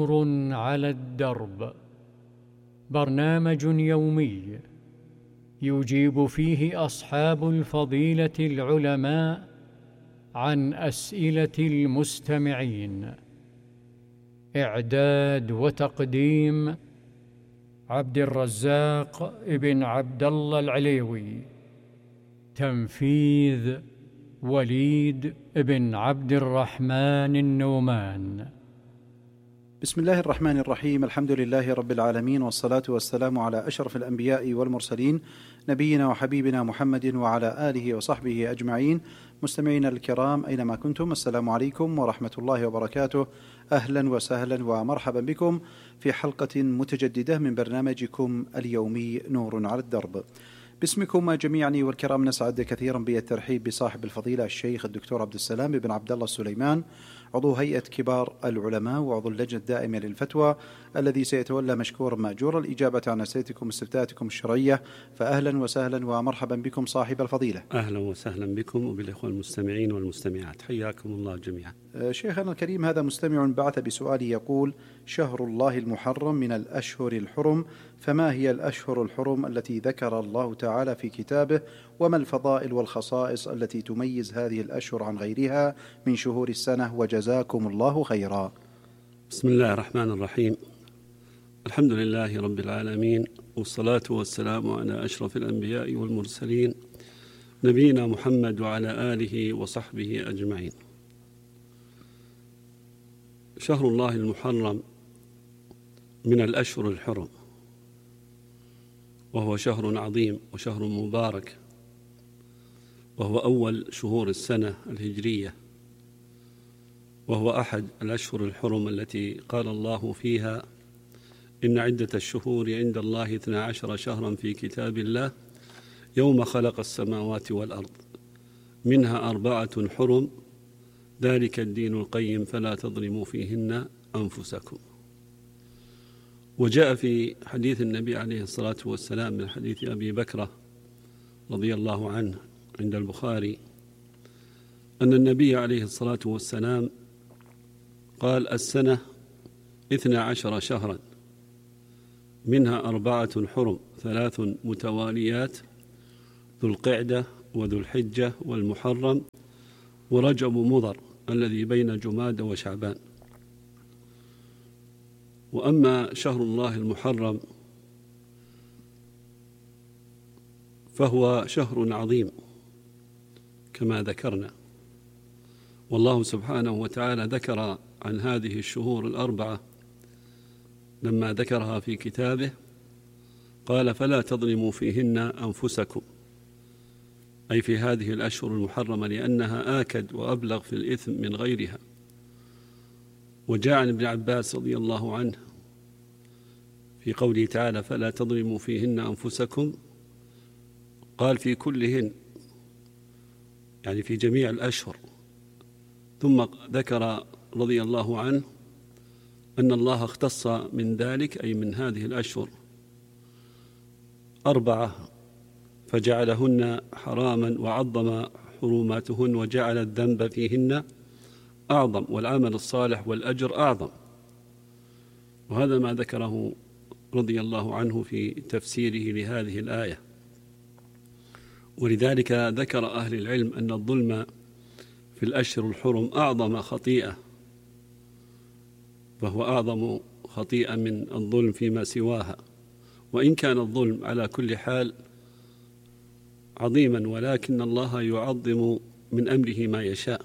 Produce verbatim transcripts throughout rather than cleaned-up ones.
نور على الدرب، برنامج يومي يجيب فيه أصحاب الفضيلة العلماء عن أسئلة المستمعين. إعداد وتقديم عبد الرزاق ابن عبد الله العليوي. تنفيذ وليد بن عبد الرحمن النومان. بسم الله الرحمن الرحيم. الحمد لله رب العالمين، والصلاة والسلام على أشرف الأنبياء والمرسلين، نبينا وحبيبنا محمد وعلى آله وصحبه أجمعين. مستمعينا الكرام أينما كنتم، السلام عليكم ورحمة الله وبركاته. أهلا وسهلا ومرحبا بكم في حلقة متجددة من برنامجكم اليومي نور على الدرب. باسمكم جميعا والكرام نسعد كثيرا بالترحيب بصاحب الفضيلة الشيخ الدكتور عبد السلام بن عبد الله السليمان، عضو هيئة كبار العلماء وعضو اللجنة الدائمة للفتوى، الذي سيتولى مشكورا مأجورا الإجابة عن أسئلتكم واستفتاءاتكم الشرعية. فأهلا وسهلا ومرحبا بكم صاحب الفضيلة. أهلا وسهلا بكم وبالإخوة المستمعين والمستمعات، حياكم الله جميعا. شيخنا الكريم، هذا مستمع بعث بسؤال يقول: شهر الله المحرم من الأشهر الحرم، فما هي الأشهر الحرم التي ذكر الله تعالى في كتابه، وما الفضائل والخصائص التي تميز هذه الأشهر عن غيرها من شهور السنة؟ وجزاكم الله خيرا. بسم الله الرحمن الرحيم. الحمد لله رب العالمين، والصلاة والسلام على أشرف الأنبياء والمرسلين، نبينا محمد وعلى آله وصحبه أجمعين. شهر الله المحرم من الأشهر الحرم، وهو شهر عظيم وشهر مبارك، وهو أول شهور السنة الهجرية، وهو أحد الأشهر الحرم التي قال الله فيها: إن عدة الشهور عند الله اثنا عشر شهرا في كتاب الله يوم خلق السماوات والأرض منها أربعة حرم ذلك الدين القيم فلا تظلموا فيهن أنفسكم. وجاء في حديث النبي عليه الصلاة والسلام من حديث أبي بكرة رضي الله عنه عند البخاري أن النبي عليه الصلاة والسلام قال: السنة اثنا عشر شهرا منها أربعة حرم ثلاث متواليات ذو القعدة وذو الحجة والمحرم ورجب مضر الذي بين جماد وشعبان. وأما شهر الله المحرم فهو شهر عظيم كما ذكرنا، والله سبحانه وتعالى ذكر عن هذه الشهور الأربعة لما ذكرها في كتابه قال: فلا تظلموا فيهن أنفسكم، أي في هذه الأشهر المحرمة، لأنها آكد وأبلغ في الإثم من غيرها. وجاء عن ابن عباس رضي الله عنه في قوله تعالى: فلا تظلموا فيهن أنفسكم، قال: في كلهن، يعني في جميع الأشهر. ثم ذكر رضي الله عنه أن الله اختص من ذلك، أي من هذه الأشهر، أربعة فجعلهن حراما وعظم حرماتهن وجعل الذنب فيهن أعظم والعمل الصالح والأجر أعظم. وهذا ما ذكره رضي الله عنه في تفسيره لهذه الآية. ولذلك ذكر أهل العلم أن الظلم في الأشهر الحرم أعظم خطيئة، فهو أعظم خطيئة من الظلم فيما سواها، وإن كان الظلم على كل حال عظيما، ولكن الله يعظم من أمره ما يشاء.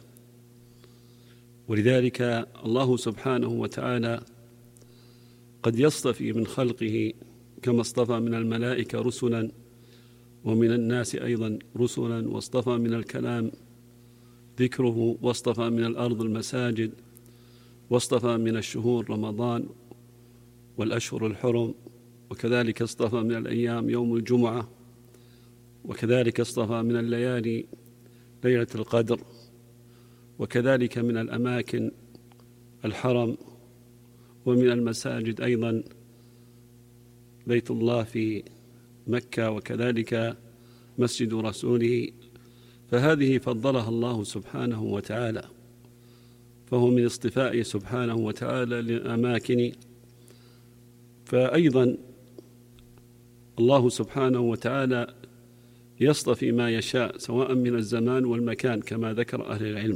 ولذلك الله سبحانه وتعالى قد يصطفي من خلقه كما اصطفى من الملائكة رسلا، ومن الناس أيضا رسلا، واصطفى من الكلام ذكره، واصطفى من الأرض المساجد، واصطفى من الشهور رمضان والأشهر الحرم، وكذلك اصطفى من الأيام يوم الجمعة، وكذلك اصطفى من الليالي ليلة القدر، وكذلك من الأماكن الحرم، ومن المساجد أيضا بيت الله في مكة، وكذلك مسجد رسوله. فهذه فضلها الله سبحانه وتعالى، فهو من اصطفائه سبحانه وتعالى للأماكن. فأيضا الله سبحانه وتعالى يصطفي ما يشاء سواء من الزمان والمكان كما ذكر أهل العلم.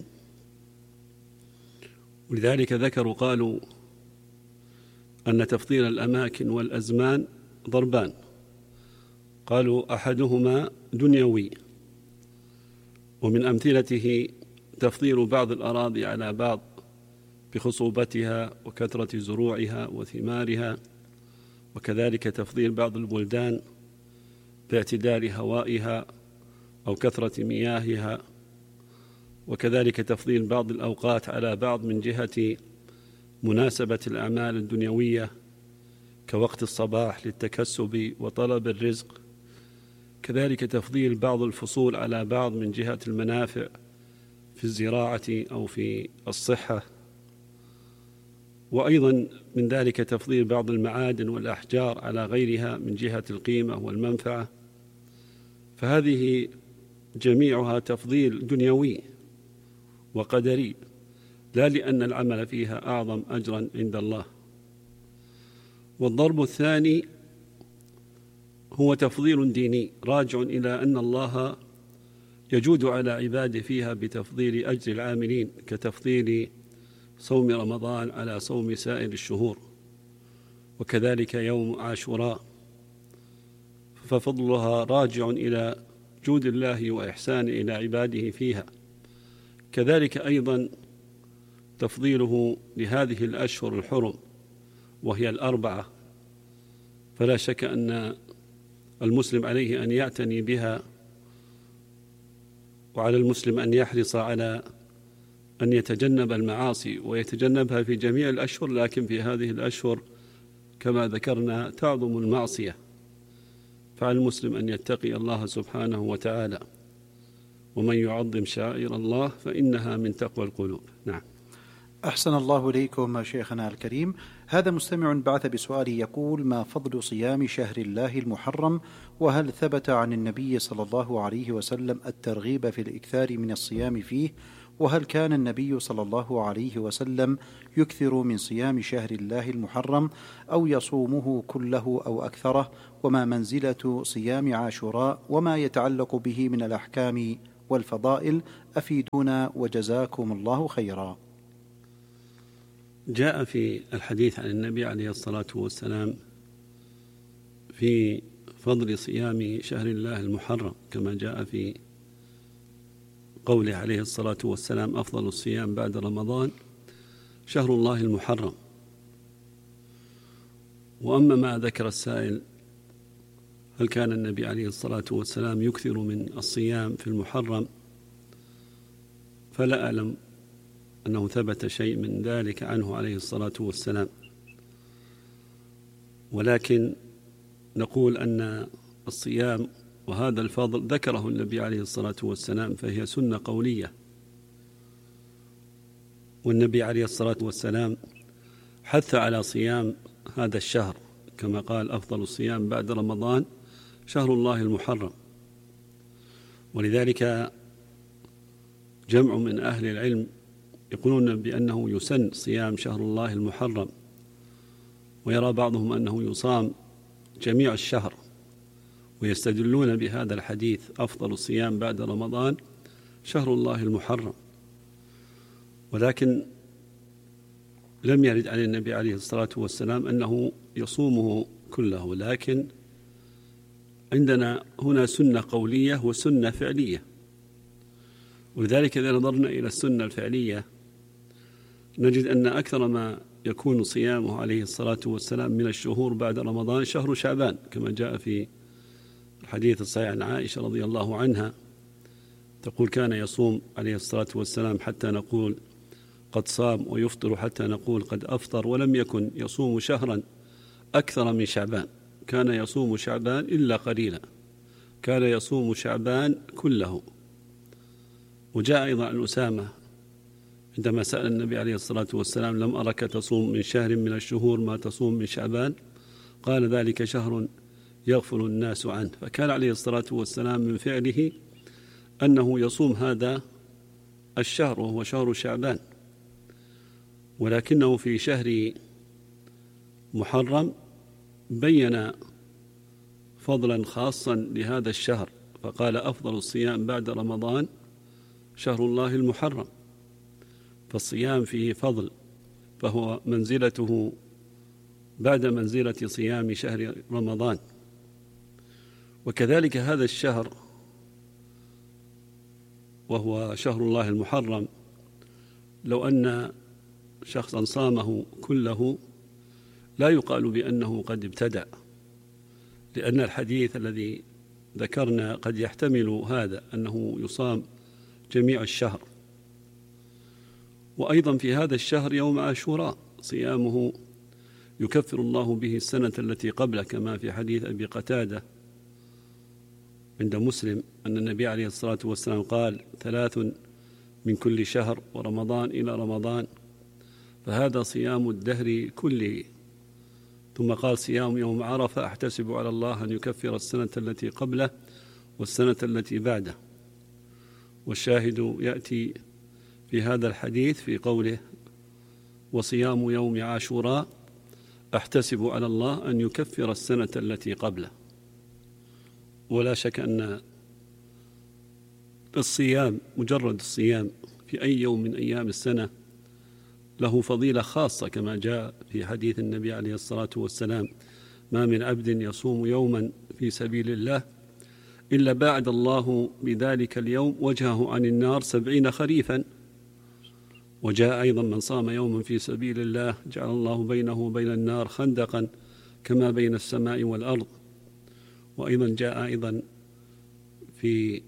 ولذلك ذكروا قالوا أن تفضيل الأماكن والأزمان ضربان. قالوا أحدهما دنيوي، ومن أمثلته تفضيل بعض الأراضي على بعض بخصوبتها وكثرة زروعها وثمارها، وكذلك تفضيل بعض البلدان باعتدال هوائها أو كثرة مياهها، وكذلك تفضيل بعض الأوقات على بعض من جهة مناسبة الأعمال الدنيوية كوقت الصباح للتكسب وطلب الرزق، كذلك تفضيل بعض الفصول على بعض من جهة المنافع في الزراعة أو في الصحة، وأيضا من ذلك تفضيل بعض المعادن والأحجار على غيرها من جهة القيمة والمنفعة. فهذه جميعها تفضيل دنيوي وقدري، لا لأن العمل فيها أعظم أجرا عند الله. والضرب الثاني هو تفضيل ديني راجع إلى أن الله يجود على عباده فيها بتفضيل أجر العاملين، كتفضيل صوم رمضان على صوم سائر الشهور، وكذلك يوم عاشوراء، ففضلها راجع إلى جود الله وإحسانه إلى عباده فيها. كذلك أيضا تفضيله لهذه الأشهر الحرم وهي الأربعة، فلا شك أن المسلم عليه أن يعتني بها، وعلى المسلم أن يحرص على أن يتجنب المعاصي ويتجنبها في جميع الأشهر، لكن في هذه الأشهر كما ذكرنا تعظم المعصية، فعلى المسلم أن يتقي الله سبحانه وتعالى، ومن يعظم شعائر الله فإنها من تقوى القلوب. نعم. أحسن الله إليكم شيخنا الكريم. هذا مستمع بعث بسؤال يقول: ما فضل صيام شهر الله المحرم؟ وهل ثبت عن النبي صلى الله عليه وسلم الترغيب في الإكثار من الصيام فيه؟ وهل كان النبي صلى الله عليه وسلم يكثر من صيام شهر الله المحرم أو يصومه كله أو أكثره؟ وما منزلة صيام عاشوراء وما يتعلق به من الأحكام والفضائل؟ أفيدونا وجزاكم الله خيرا. جاء في الحديث عن النبي عليه الصلاة والسلام في فضل صيام شهر الله المحرم كما جاء في قوله عليه الصلاة والسلام: أفضل الصيام بعد رمضان شهر الله المحرم. وأما ما ذكر السائل هل كان النبي عليه الصلاة والسلام يكثر من الصيام في المحرم، فلا أعلم أنه ثبت شيء من ذلك عنه عليه الصلاة والسلام، ولكن نقول أن الصيام وهذا الفضل ذكره النبي عليه الصلاة والسلام، فهي سنة قولية، والنبي عليه الصلاة والسلام حث على صيام هذا الشهر كما قال: أفضل الصيام بعد رمضان شهر الله المحرم. ولذلك جمع من أهل العلم يقولون بأنه يسن صيام شهر الله المحرم، ويرى بعضهم أنه يصام جميع الشهر، ويستدلون بهذا الحديث: أفضل الصيام بعد رمضان شهر الله المحرم. ولكن لم يرد عن النبي عليه الصلاة والسلام أنه يصومه كله، لكن عندنا هنا سنة قولية وسنة فعلية. ولذلك إذا نظرنا إلى السنة الفعلية نجد أن أكثر ما يكون صيامه عليه الصلاة والسلام من الشهور بعد رمضان شهر شعبان، كما جاء في الحديث الصحيح عن عائشة رضي الله عنها تقول: كان يصوم عليه الصلاة والسلام حتى نقول قد صام، ويفطر حتى نقول قد أفطر، ولم يكن يصوم شهرا أكثر من شعبان، كان يصوم شعبان إلا قليلا، كان يصوم شعبان كله. وجاء أيضا عن أسامة عندما سأل النبي عليه الصلاة والسلام: لم أرك تصوم من شهر من الشهور ما تصوم من شعبان؟ قال: ذلك شهر يغفل الناس عنه. فكان عليه الصلاة والسلام من فعله أنه يصوم هذا الشهر وهو شهر شعبان. ولكنه في شهر محرم بين فضلا خاصا لهذا الشهر، فقال أفضل الصيام بعد رمضان شهر الله المحرم، فالصيام فيه فضل، فهو منزلته بعد منزلة صيام شهر رمضان. وكذلك هذا الشهر وهو شهر الله المحرم لو أن شخصا صامه كله لا يقال بأنه قد ابتدع، لأن الحديث الذي ذكرنا قد يحتمل هذا، أنه يصام جميع الشهر. وأيضا في هذا الشهر يوم عاشوراء صيامه يكفر الله به السنة التي قبله، كما في حديث أبي قتادة عند مسلم أن النبي عليه الصلاة والسلام قال: ثلاث من كل شهر ورمضان إلى رمضان، فهذا صيام الدهر كله. ثم قال: صيام يوم عرفة أحتسب على الله أن يكفر السنة التي قبله والسنة التي بعده. والشاهد يأتي في هذا الحديث في قوله: وصيام يوم عاشوراء أحتسب على الله أن يكفر السنة التي قبله. ولا شك أن الصيام مجرد الصيام في أي يوم من أيام السنة له فضيلة خاصة، كما جاء في حديث النبي عليه الصلاة والسلام: ما من عبد يصوم يوما في سبيل الله إلا باعد الله بذلك اليوم وجهه عن النار سبعين خريفا. وجاء أيضا: من صام يوما في سبيل الله جعل الله بينه وبين النار خندقا كما بين السماء والأرض. وأيضا جاء أيضا في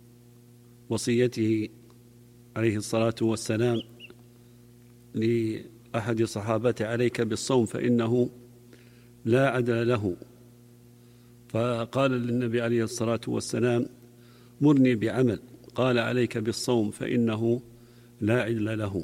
وصيته عليه الصلاة والسلام لأحد صحابته: عليك بالصوم فإنه لا عدل له. فقال للنبي عليه الصلاة والسلام: مرني بعمل، قال: عليك بالصوم فإنه لا عدل له.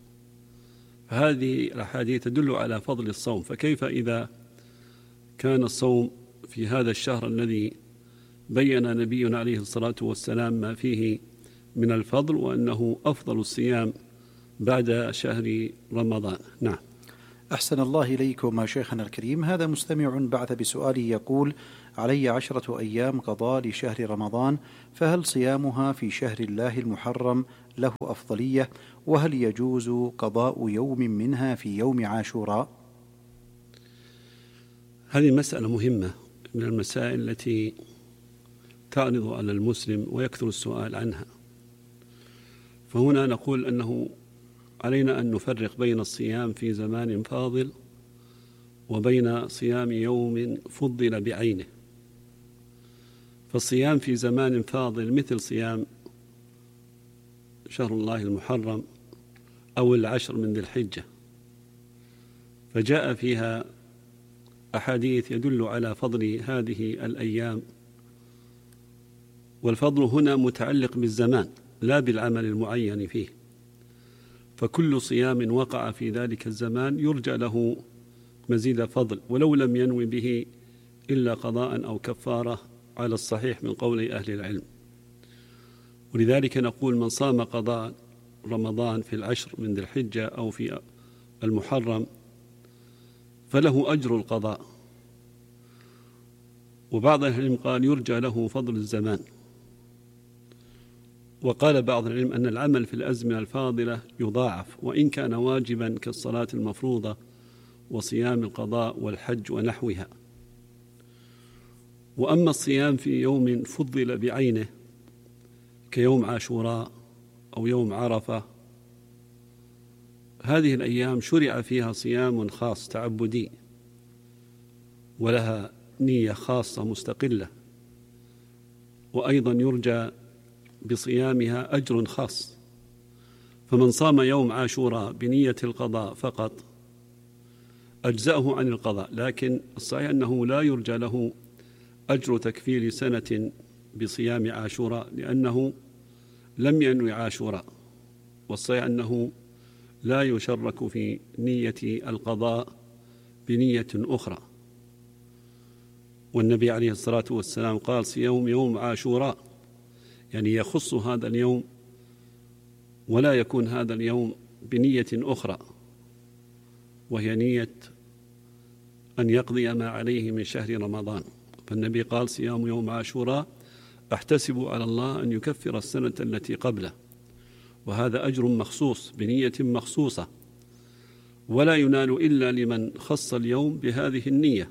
هذه الأحاديث تدل على فضل الصوم، فكيف إذا كان الصوم في هذا الشهر الذي بين نبينا عليه الصلاة والسلام ما فيه من الفضل، وأنه أفضل الصيام بعد شهر رمضان. نعم. أحسن الله إليكم شيخنا الكريم. هذا مستمع بعث بسؤاله يقول: علي عشرة أيام قضاء لشهر رمضان، فهل صيامها في شهر الله المحرم له أفضلية؟ وهل يجوز قضاء يوم منها في يوم عاشوراء؟ هذه مسألة مهمة من المسائل التي تعرض على المسلم ويكثر السؤال عنها. فهنا نقول أنه علينا أن نفرق بين الصيام في زمان فاضل وبين صيام يوم فضل بعينه. فالصيام في زمان فاضل مثل صيام شهر الله المحرم أو العشر من ذي الحجة، فجاء فيها أحاديث يدل على فضل هذه الأيام، والفضل هنا متعلق بالزمان لا بالعمل المعين فيه. فكل صيام وقع في ذلك الزمان يرجى له مزيد فضل، ولو لم ينوي به إلا قضاء أو كفارة على الصحيح من قول أهل العلم. ولذلك نقول: من صام قضاء رمضان في العشر من ذي الحجة أو في المحرم فله أجر القضاء. وبعض أهل العلم قال يرجى له فضل الزمان. وقال بعض العلم أن العمل في الأزمنة الفاضلة يضاعف، وإن كان واجبا كالصلاة المفروضة وصيام القضاء والحج ونحوها. وأما الصيام في يوم فضل بعينه كيوم عاشوراء أو يوم عرفة، هذه الأيام شرع فيها صيام خاص تعبدي ولها نية خاصة مستقلة، وأيضا يرجى بصيامها أجر خاص. فمن صام يوم عاشوراء بنية القضاء فقط أجزأه عن القضاء، لكن الصحيح أنه لا يرجى له أجر تكفير سنة بصيام عاشوراء، لأنه لم ينوي عاشوراء. والصحيح أنه لا يشرك في نية القضاء بنية أخرى. والنبي عليه الصلاة والسلام قال: صيام يوم عاشوراء، يعني يخص هذا اليوم ولا يكون هذا اليوم بنية أخرى. وهي نية أن يقضي ما عليه من شهر رمضان. فالنبي قال: صيام يوم عاشوراء أحتسب على الله أن يكفر السنة التي قبله، وهذا أجر مخصوص بنية مخصوصة، ولا ينال إلا لمن خص اليوم بهذه النية.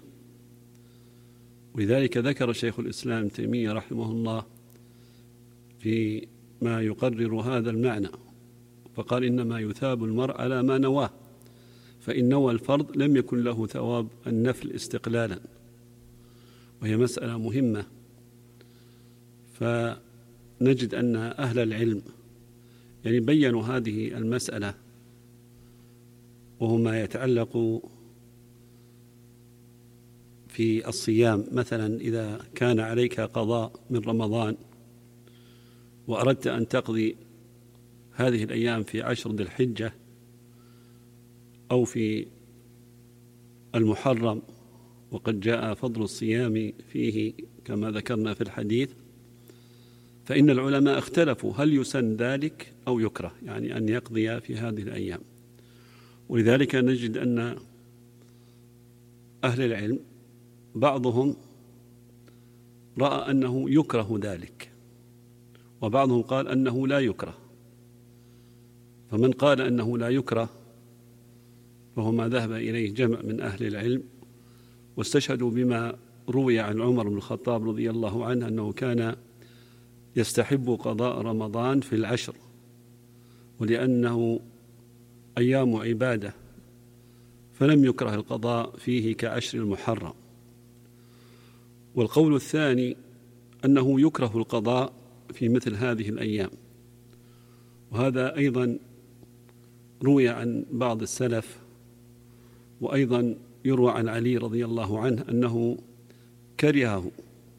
ولذلك ذكر شيخ الإسلام ابن تيمية رحمه الله في ما يقرر هذا المعنى، فقال: إنما يثاب المرء على ما نواه، فإن نوى الفرض لم يكن له ثواب النفل استقلالا. وهي مسألة مهمة، فنجد أن أهل العلم يعني بيّنوا هذه المسألة، وهو ما يتعلق في الصيام. مثلا إذا كان عليك قضاء من رمضان وأردت أن تقضي هذه الأيام في عشر ذي الحجة أو في المحرم، وقد جاء فضل الصيام فيه كما ذكرنا في الحديث، فإن العلماء اختلفوا هل يسن ذلك أو يكره، يعني أن يقضي في هذه الأيام. ولذلك نجد أن أهل العلم بعضهم رأى أنه يكره ذلك، وبعضهم قال أنه لا يكره. فمن قال أنه لا يكره وهو ما ذهب إليه جمع من أهل العلم، واستشهدوا بما روي عن عمر بن الخطاب رضي الله عنه أنه كان يستحب قضاء رمضان في العشر، ولأنه أيام عبادة فلم يكره القضاء فيه كعشر المحرم. والقول الثاني أنه يكره القضاء في مثل هذه الأيام، وهذا أيضا روي عن بعض السلف، وأيضا يروى عن علي رضي الله عنه أنه كرهه،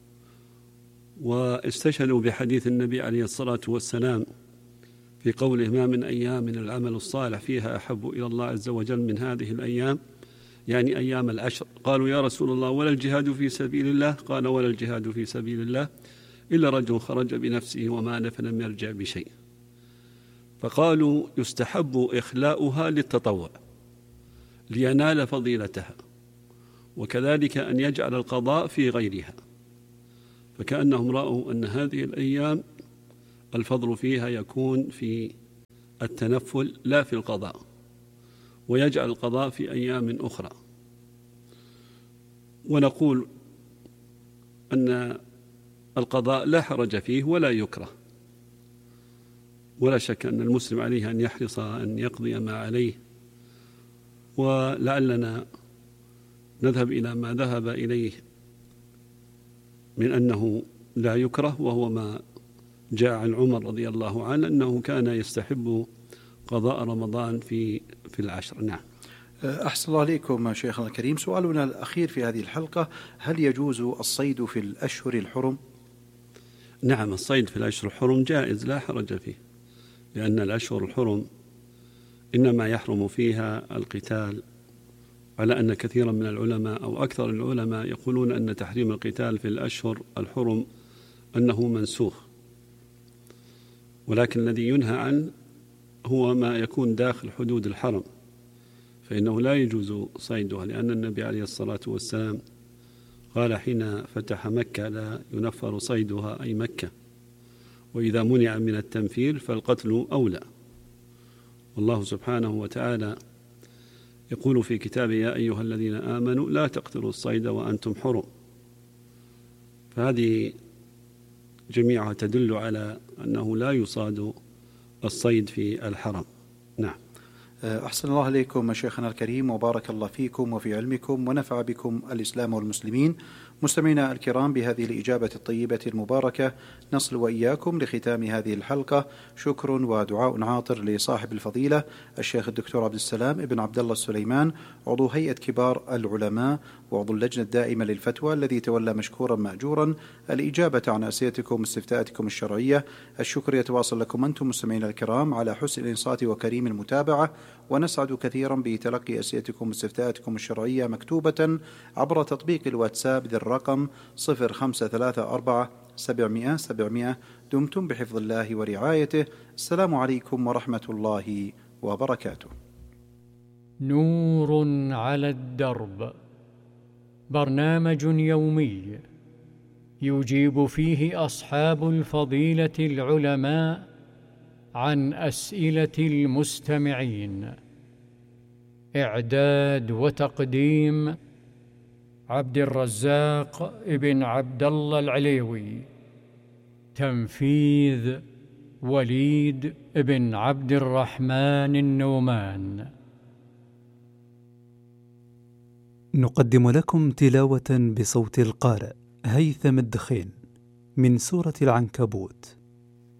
واستشهدوا بحديث النبي عليه الصلاة والسلام في قوله: ما من أيام العمل الصالح فيها أحب إلى الله عز وجل من هذه الأيام، يعني أيام العشر. قالوا: يا رسول الله ولا الجهاد في سبيل الله؟ قال: ولا الجهاد في سبيل الله إلا رجل خرج بنفسه ومال فلم يرجع بشيء. فقالوا: يستحب إخلاؤها للتطوع لينال فضيلتها، وكذلك أن يجعل القضاء في غيرها. فكأنهم رأوا أن هذه الأيام الفضل فيها يكون في التنفل لا في القضاء، ويجعل القضاء في أيام أخرى. ونقول أن القضاء لا حرج فيه ولا يكره، ولا شك أن المسلم عليه أن يحرص أن يقضي ما عليه. ولعلنا نذهب إلى ما ذهب إليه من أنه لا يكره، وهو ما جاء عن عمر رضي الله عنه أنه كان يستحب قضاء رمضان في في العشر. نعم. أحسن الله عليكم شيخنا الكريم. سؤالنا الأخير في هذه الحلقة: هل يجوز الصيد في الأشهر الحرم؟ نعم، الصيد في الأشهر الحرم جائز لا حرج فيه، لأن الأشهر الحرم إنما يحرم فيها القتال، على أن كثيرا من العلماء أو أكثر العلماء يقولون أن تحريم القتال في الأشهر الحرم أنه منسوخ، ولكن الذي ينهى عنه هو ما يكون داخل حدود الحرم، فإنه لا يجوز صيدها، لأن النبي عليه الصلاة والسلام قال حين فتح مكة: لا ينفر صيدها، أي مكة، وإذا منع من التنفير فالقتل أولى. والله سبحانه وتعالى يقول في كتابه: يا أيها الذين آمنوا لا تقتلوا الصيد وأنتم حرم. فهذه جميعها تدل على أنه لا يصاد الصيد في الحرم. نعم. أحسن الله عليكم شيخنا الكريم، وبارك الله فيكم وفي علمكم، ونفع بكم الإسلام والمسلمين. مستمعينا الكرام، بهذه الإجابة الطيبة المباركة نصل وإياكم لختام هذه الحلقة. شكر ودعاء عاطر لصاحب الفضيلة الشيخ الدكتور عبد السلام ابن عبد الله السليمان، عضو هيئة كبار العلماء وعضو اللجنة الدائمة للفتوى، الذي تولى مشكورا مأجورا الإجابة عن أسئلتكم واستفتاءاتكم الشرعية. الشكر يتواصل لكم أنتم مستمعينا الكرام على حسن الإنصات وكريم المتابعة، ونسعد كثيرا بتلقي أسئلتكم واستفتاءاتكم الشرعية مكتوبة عبر تطبيق الواتساب ذي الرقم صفر خمسة ثلاثة أربعة سبعمائة سبعمائة. دمتم بحفظ الله ورعايته. السلام عليكم ورحمة الله وبركاته. نور على الدرب، برنامج يومي يجيب فيه أصحاب الفضيلة العلماء عن أسئلة المستمعين. إعداد وتقديم عبد الرزاق ابن عبد الله العليوي. تنفيذ وليد ابن عبد الرحمن النومان. نقدم لكم تلاوة بصوت القارئ هيثم الدخين من سورة العنكبوت.